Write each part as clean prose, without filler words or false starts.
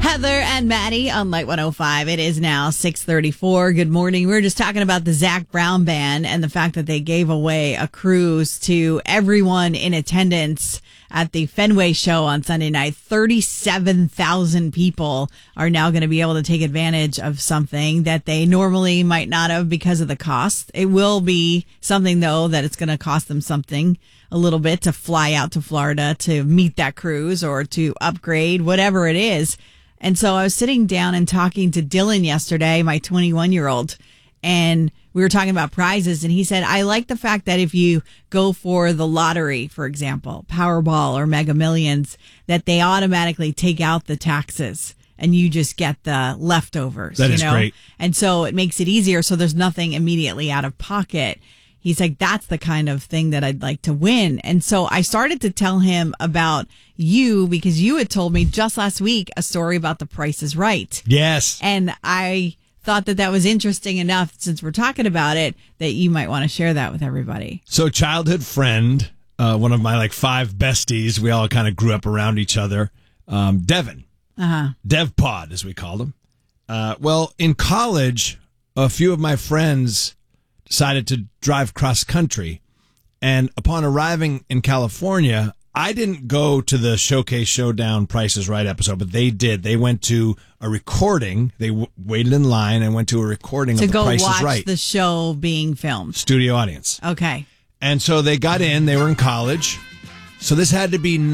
Heather and Maddie on Light 105. It is now 6:34. Good morning. We were just talking about the Zac Brown Band and the fact that they gave away a cruise to everyone in attendance at the Fenway show on Sunday night. 37,000 people are now going to be able to take advantage of something that they normally might not have because of the cost. It will be something, though, that it's going to cost them something a little bit to fly out to Florida to meet that cruise or to upgrade, whatever it is. And so I was sitting down and talking to Dylan yesterday, my 21-year-old, and we were talking about prizes. And he said, I like the fact that if you go for the lottery, for example, Powerball or Mega Millions, that they automatically take out the taxes and you just get the leftovers. That is great. And so it makes it easier. So there's nothing immediately out of pocket. He's like, that's the kind of thing that I'd like to win. And so I started to tell him about you because you had told me just last week a story about The Price is Right. Yes. And I thought that was interesting enough, since we're talking about it, that you might want to share that with everybody. So childhood friend, one of my 5 besties, we all kind of grew up around each other, Devin. Dev Pod, as we called him. Well, in college, a few of my friends decided to drive cross country. And upon arriving in California, I didn't go to the Showcase Showdown Price is Right episode, but they did. They went to a recording. They waited in line and went to a recording of The Price is Right. To go watch the show being filmed. Studio audience. Okay. And so they got in. They were in college. So this had to be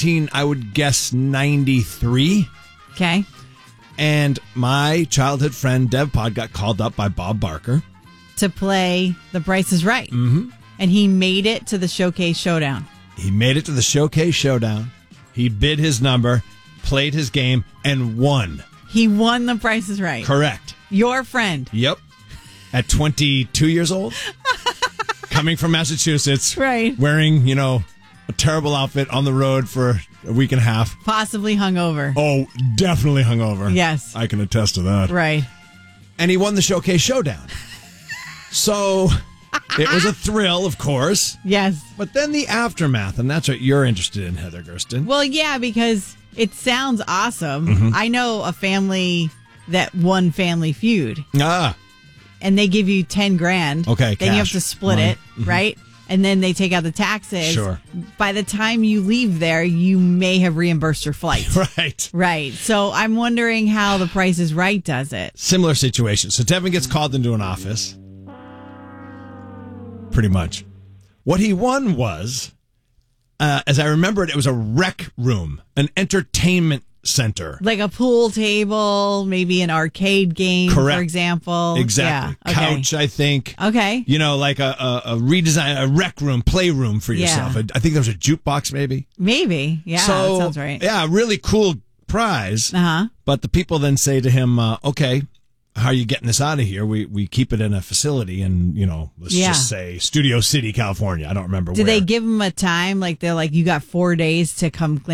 93. Okay. And my childhood friend, Dev Pod, got called up by Bob Barker to play The Price is Right. Mm-hmm. And he made it to the Showcase Showdown. He made it to the Showcase Showdown. He bid his number, played his game, and won. He won The Price is Right. Correct. Your friend. Yep. At 22 years old. Coming from Massachusetts. Right. Wearing, a terrible outfit on the road for a week and a half. Possibly hungover. Oh, definitely hungover. Yes. I can attest to that. Right. And he won the Showcase Showdown. So it was a thrill, of course. Yes. But then the aftermath, and that's what you're interested in, Heather Gersten. Well, yeah, because it sounds awesome. Mm-hmm. I know a family that won Family Feud. And they give you $10,000. Okay, then you have cash to split money. it, right? And then they take out the taxes. Sure. By the time you leave there, you may have reimbursed your flight. Right. Right. So I'm wondering how The Price is Right does it. Similar situation. So Devin gets called into an office. Pretty much. What he won was, as I remember it, it was a rec room, an entertainment center. Like a pool table, maybe an arcade game, Correct. for example. Exactly. Yeah. Okay. Couch, I think. Okay. Like a redesign, a rec room, playroom for yourself. Yeah. I think there was a jukebox, maybe. Maybe. Yeah, So, that sounds right. Yeah, really cool prize. Uh-huh. But the people then say to him, okay, how are you getting this out of here? We keep it in a facility in, let's just say Studio City, California. I don't remember where. Do they give him a time? Like, they're like, you got 4 days to come